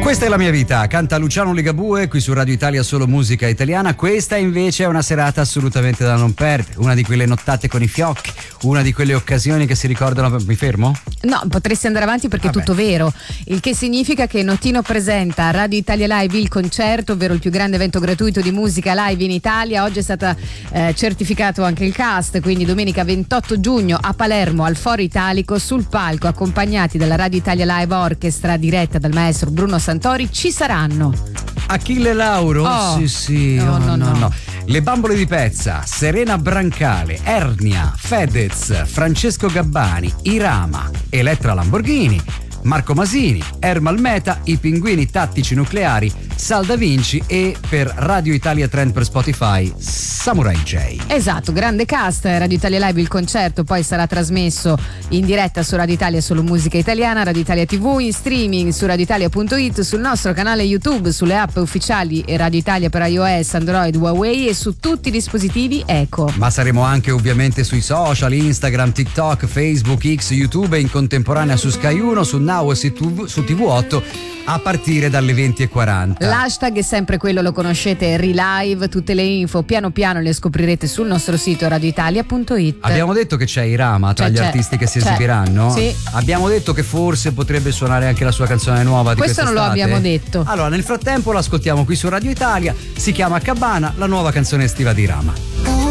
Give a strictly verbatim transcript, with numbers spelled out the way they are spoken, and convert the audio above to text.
Questa è la mia vita, canta Luciano Ligabue qui su Radio Italia, solo musica italiana. Questa invece è una serata assolutamente da non perdere, una di quelle nottate con i fiocchi, una di quelle occasioni che si ricordano. Mi fermo? No, potresti andare avanti perché Vabbè. è tutto vero, il che significa che Notino presenta a Radio Italia Live il concerto, ovvero il più grande evento gratuito di musica live in Italia. Oggi è stato eh, certificato anche il cast, quindi domenica ventotto giugno a Palermo al Foro Italico, sul palco accompagnati dalla Radio Italia Live Orchestra diretta dal maestro Bruno Santori ci saranno Achille Lauro? Oh. Sì, sì. No, oh, no, no, no. Le Bambole di Pezza, Serena Brancale, Ernia, Fedez, Francesco Gabbani, Irama, Elettra Lamborghini, Marco Masini, Ermal Meta, I Pinguini Tattici Nucleari, Sal Da Vinci e per Radio Italia Trend per Spotify Samurai J. Esatto, grande cast. Radio Italia Live il concerto poi sarà trasmesso in diretta su Radio Italia solo musica italiana, Radio Italia tivù, in streaming su radioitalia punto it, sul nostro canale YouTube, sulle app ufficiali e Radio Italia per iOS, Android, Huawei e su tutti i dispositivi Eco. Ma saremo anche ovviamente sui social, Instagram, TikTok, Facebook, X, YouTube e in contemporanea su Sky uno, su Now e su T V otto a partire dalle venti e quaranta. L'hashtag è sempre quello, lo conoscete, Relive. Tutte le info piano piano le scoprirete sul nostro sito radioitalia punto it. Abbiamo detto che c'è Irama tra C'è, gli c'è, artisti che si c'è. esibiranno. Sì. Abbiamo detto che forse potrebbe suonare anche la sua canzone nuova di Questo non lo quest'estate. abbiamo detto. Allora, nel frattempo l'ascoltiamo qui su Radio Italia. Si chiama Cabana, la nuova canzone estiva di Irama.